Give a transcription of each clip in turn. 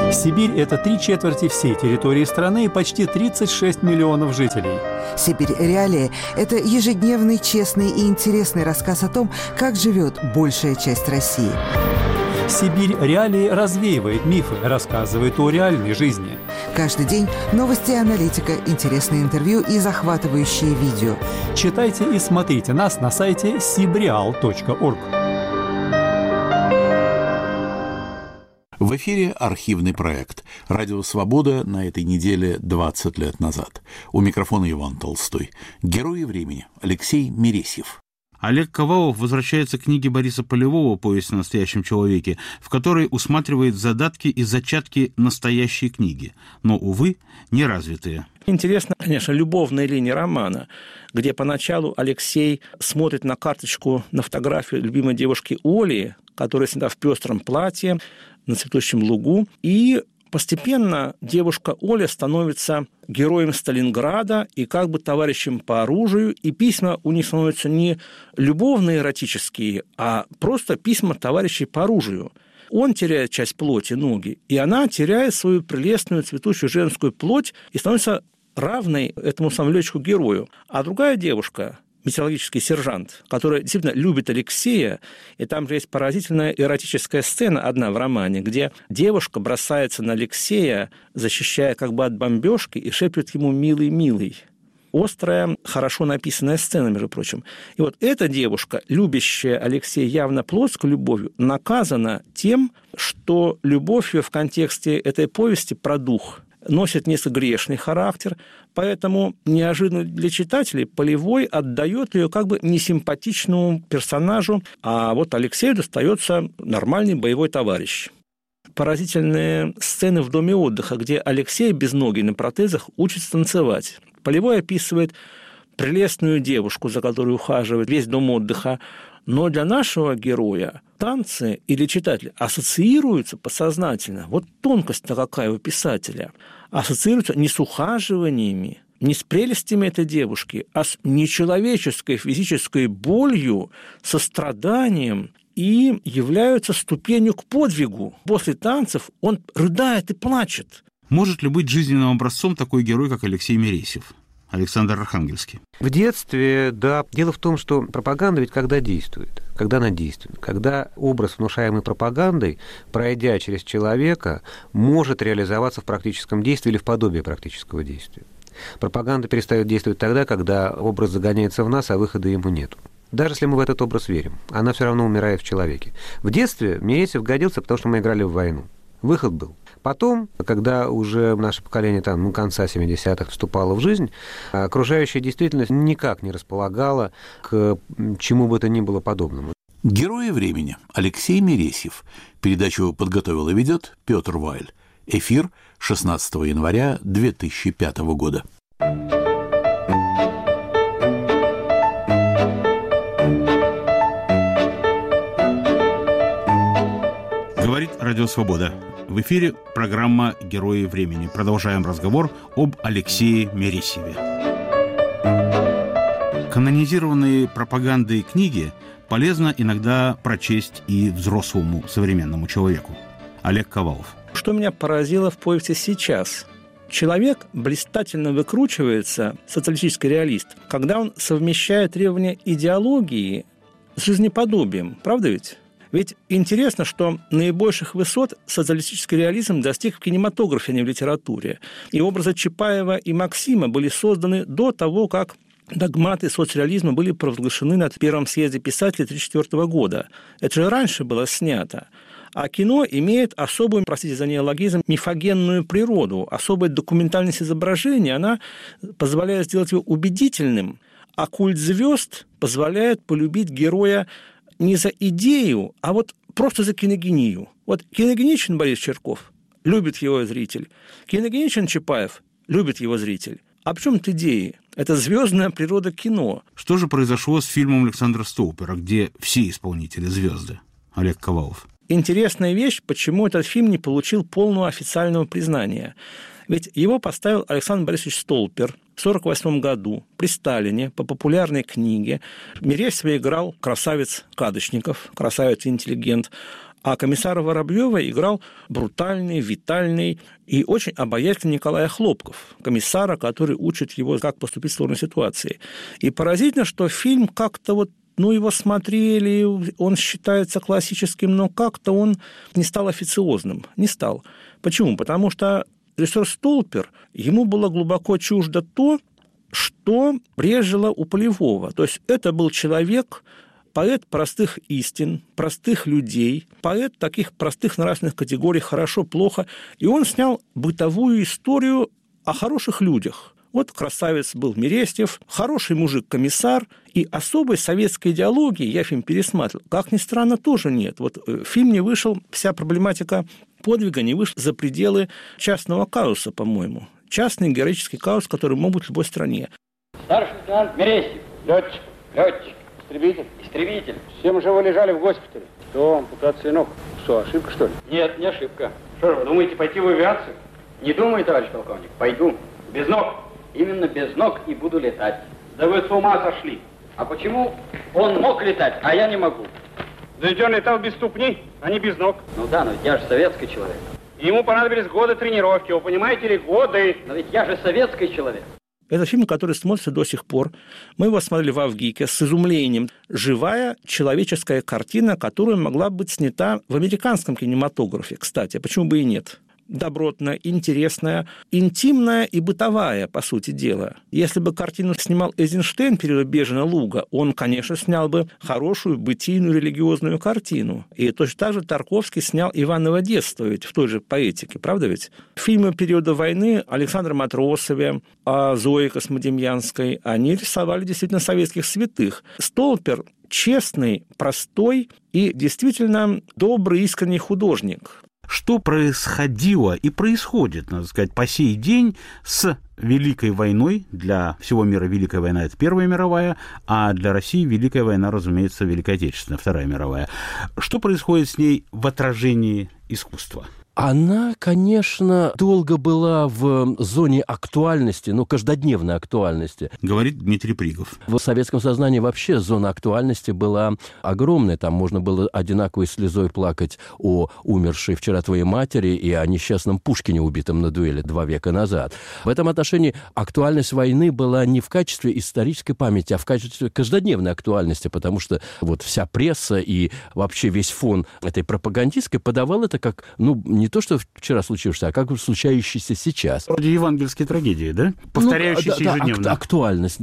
Сибирь – это 3/4 всей территории страны и почти 36 миллионов жителей. «Сибирь. Реалии» – это ежедневный, честный и интересный рассказ о том, как живет большая часть России. «Сибирь. Реалии» развеивает мифы, рассказывает о реальной жизни. Каждый день новости и аналитика, интересные интервью и захватывающие видео. Читайте и смотрите нас на сайте sibreal.org. В эфире архивный проект «Радио Свобода» на этой неделе 20 лет назад. У микрофона Иван Толстой. Герои времени Алексей Мересьев. Олег Ковалов возвращается к книге Бориса Полевого «Повесть о настоящем человеке», в которой усматривает задатки и зачатки настоящей книги, но, увы, неразвитые. Интересно, конечно, любовная линия романа, где поначалу Алексей смотрит на карточку, на фотографию любимой девушки Оли, которая снята в пестром платье на цветущем лугу, и постепенно девушка Оля становится героем Сталинграда и как бы товарищем по оружию, и письма у них становятся не любовно-эротические, а просто письма товарищей по оружию. Он теряет часть плоти, ноги, и она теряет свою прелестную цветущую женскую плоть и становится равной этому самому летчику-герою. А другая девушка, метеорологический сержант, который действительно любит Алексея, и там же есть поразительная эротическая сцена одна в романе, где девушка бросается на Алексея, защищая как бы от бомбежки, и шепчет ему «милый, милый». Острая, хорошо написанная сцена, между прочим. И вот эта девушка, любящая Алексея явно плотской любовью, наказана тем, что любовь ее в контексте этой повести про дух носит несколько грешный характер, поэтому неожиданно для читателей Полевой отдает ее как бы несимпатичному персонажу, а вот Алексею достается нормальный боевой товарищ. Поразительные сцены в доме отдыха, где Алексей без ноги на протезах учится танцевать. Полевой описывает прелестную девушку, за которой ухаживает весь дом отдыха, но для нашего героя танцы или читателя ассоциируются подсознательно. Вот тонкость-то какая у писателя. Ассоциируются не с ухаживаниями, не с прелестями этой девушки, а с нечеловеческой физической болью, состраданием, и являются ступенью к подвигу. После танцев он рыдает и плачет. Может ли быть жизненным образцом такой герой, как Алексей Мересьев? Александр Архангельский. В детстве, да. Дело в том, что пропаганда ведь когда действует? Когда она действует? Когда образ, внушаемый пропагандой, пройдя через человека, может реализоваться в практическом действии или в подобии практического действия. Пропаганда перестает действовать тогда, когда образ загоняется в нас, а выхода ему нет. Даже если мы в этот образ верим, она все равно умирает в человеке. В детстве Мересьев годился, потому что мы играли в войну. Выход был. Потом, когда уже наше поколение конца 70-х вступало в жизнь, окружающая действительность никак не располагала к чему бы то ни было подобному. Герои времени Алексей Мересьев. Передачу подготовил и ведет Петр Вайль. Эфир 16 января 2005 года. Говорит Радио Свобода. В эфире программа «Герои времени». Продолжаем разговор об Алексее Мересьеве. Канонизированные пропагандой книги полезно иногда прочесть и взрослому современному человеку. Олег Ковалов. Что меня поразило в повести сейчас? Человек блистательно выкручивается, социалистический реалист, когда он совмещает требования идеологии с жизнеподобием. Правда ведь? Ведь интересно, что наибольших высот социалистический реализм достиг в кинематографе, а не в литературе. И образы Чапаева и Максима были созданы до того, как догматы соцреализма были провозглашены на Первом съезде писателей 1934 года. Это же раньше было снято. А кино имеет особую, простите за неологизм, мифогенную природу, особая документальность изображения, она позволяет сделать его убедительным, а культ звезд позволяет полюбить героя не за идею, а вот просто за киногению. Вот киногеничен Борис Черков, любит его зритель. Киногеничен Чапаев, любит его зритель. А в чем тут идеи? Это звездная природа кино. Что же произошло с фильмом Александра Стоупера, где все исполнители звезды? Олег Ковалов. Интересная вещь, почему этот фильм не получил полного официального признания. Ведь его поставил Александр Борисович Столпер в 1948 году при Сталине по популярной книге. Мересьева играл красавец Кадочников, красавец-интеллигент. А комиссара Воробьева играл брутальный, витальный и очень обаятельный Николай Хлопков, комиссара, который учит его, как поступить в сложной ситуации. И поразительно, что фильм как-то вот, его смотрели, он считается классическим, но как-то он не стал официозным, не стал. Почему? Потому что режиссер Столпер, ему было глубоко чуждо то, что брежило у Полевого. То есть это был человек, поэт простых истин, простых людей, поэт таких простых нравственных категорий «хорошо», «плохо». И он снял бытовую историю о хороших людях. Вот красавец был Мерестьев, хороший мужик-комиссар, и особой советской идеологии, я фильм пересматривал, как ни странно, тоже нет. Вот фильм не вышел, вся проблематика подвига не вышла за пределы частного казуса, по-моему. Частный героический казус, который мог быть в любой стране. Старший лейтенант Мерестьев. Летчик. Летчик. Истребитель? Истребитель. Все мы же вы лежали в госпитале. Что, ампутация ног? Что, ошибка, что ли? Нет, не ошибка. Что вы думаете, пойти в авиацию? Не думаю, товарищ полковник. Пойду. Без ног. Именно без ног и буду летать. Да вы с ума сошли. А почему он мог летать, а я не могу? Да ведь он летал без ступней, а не без ног. Ну да, но ведь я же советский человек. Ему понадобились годы тренировки, вы понимаете ли, годы. Но ведь я же советский человек. Это фильм, который смотрится до сих пор. Мы его смотрели в Авгике с изумлением. Живая человеческая картина, которая могла быть снята в американском кинематографе, кстати. Почему бы и нет? Добротная, интересная, интимная и бытовая, по сути дела. Если бы картину снимал Эйзенштейн периода Бежина Луга, он, конечно, снял бы хорошую бытийную религиозную картину. И точно так же Тарковский снял «Иваново детство», ведь в той же поэтике, правда ведь? Фильмы периода войны Александра Матросове, о Зое Космодемьянской, они рисовали действительно советских святых. Столпер честный, простой и действительно добрый, искренний художник. Что происходило и происходит, надо сказать, по сей день с Великой войной? Для всего мира Великая война – это Первая мировая, а для России Великая война, разумеется, Великая Отечественная, Вторая мировая. Что происходит с ней в отражении искусства? Она, конечно, долго была в зоне актуальности, каждодневной актуальности. Говорит Дмитрий Пригов. В советском сознании вообще зона актуальности была огромная. Там можно было одинаковой слезой плакать о умершей вчера твоей матери и о несчастном Пушкине, убитом на дуэли 2 века назад. В этом отношении актуальность войны была не в качестве исторической памяти, а в качестве каждодневной актуальности, потому что вот вся пресса и вообще весь фон этой пропагандистской подавал это как, не то, что вчера случившееся, а как случающееся сейчас. Вроде евангельские трагедии, да? Повторяющиеся ежедневно. Актуальность.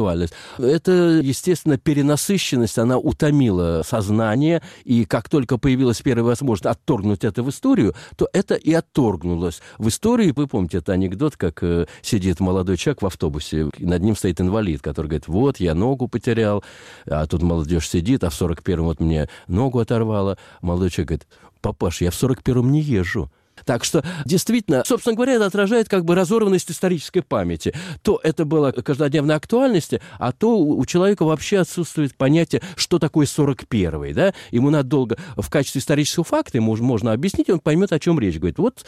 Это, естественно, перенасыщенность, она утомила сознание, и как только появилась первая возможность отторгнуть это в историю, то это и отторгнулось. В истории, вы помните, это анекдот, как сидит молодой человек в автобусе, и над ним стоит инвалид, который говорит, вот, я ногу потерял, а тут молодежь сидит, а в 41-м вот мне ногу оторвало. Молодой человек говорит, папаш, я в 41-м не езжу. Так что, действительно, собственно говоря, это отражает как бы разорванность исторической памяти. То это было каждодневной актуальности, а то у человека вообще отсутствует понятие, что такое 41-й, да? Ему надо долго в качестве исторического факта, ему можно объяснить, он поймет, о чем речь. Говорит, вот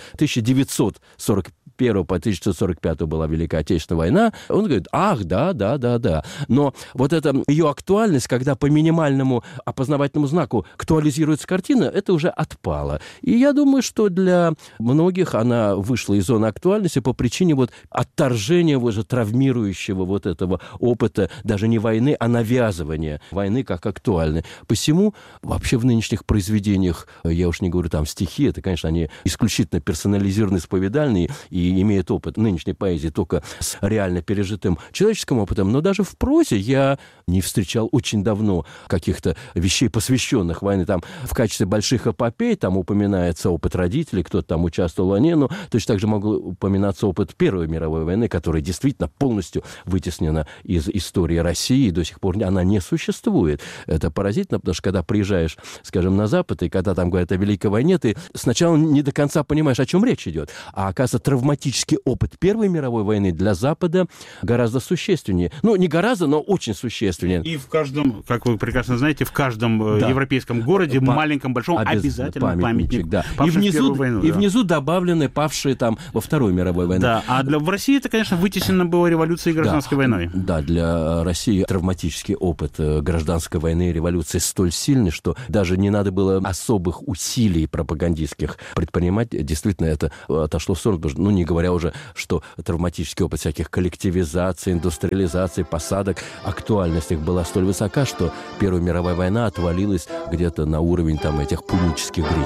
1941 по 1945 была Великая Отечественная война. Он говорит, ах, да. Но вот эта ее актуальность, когда по минимальному опознавательному знаку актуализируется картина, это уже отпало. И я думаю, что для многих она вышла из зоны актуальности по причине вот отторжения уже травмирующего вот этого опыта, даже не войны, а навязывания войны как актуальной. Посему вообще в нынешних произведениях, я уж не говорю там стихи, это, конечно, они исключительно персонализированные, исповедальные и имеют опыт нынешней поэзии только с реально пережитым человеческим опытом, но даже в прозе я не встречал очень давно каких-то вещей, посвященных войне. Там в качестве больших эпопей там упоминается опыт родителей, кто-то там участвовал в войне, но точно так же мог упоминаться опыт Первой мировой войны, которая действительно полностью вытеснена из истории России, и до сих пор она не существует. Это поразительно, потому что когда приезжаешь, скажем, на Запад, и когда там говорят о Великой войне, ты сначала не до конца понимаешь, о чем речь идет, а оказывается, травматический опыт Первой мировой войны для Запада гораздо существеннее. Ну, не гораздо, но очень существеннее. И в каждом, как вы прекрасно знаете, в каждом европейском городе, маленьком, большом, обязательно памятник. Да. И внизу добавлены павшие там во Второй мировой войне. Да, а в России это, конечно, вытеснено было революцией и гражданской войной. Да, для России травматический опыт гражданской войны и революции столь сильный, что даже не надо было особых усилий пропагандистских предпринимать. Действительно, это отошло в сторону, ну, не говоря уже, что травматический опыт всяких коллективизаций, индустриализации, посадок, актуальность их была столь высока, что Первая мировая война отвалилась где-то на уровень там этих пунических греческих.